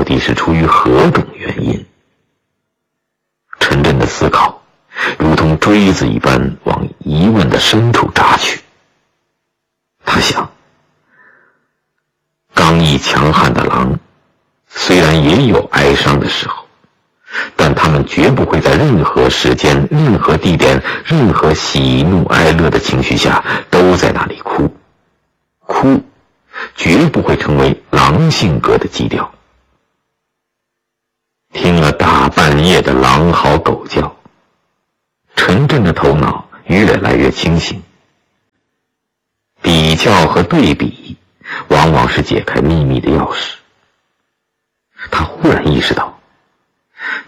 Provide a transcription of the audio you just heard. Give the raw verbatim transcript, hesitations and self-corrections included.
底是出于何种原因？陈震的思考如同锥子一般往疑问的深处扎去。他想，刚毅强悍的狼虽然也有哀伤的时候，但他们绝不会在任何时间、任何地点、任何喜怒哀乐的情绪下都在那里哭。哭绝不会成为狼性格的基调。听了大半夜的狼嚎狗叫，陈震的头脑越来越清醒。比较和对比往往是解开秘密的钥匙。他忽然意识到，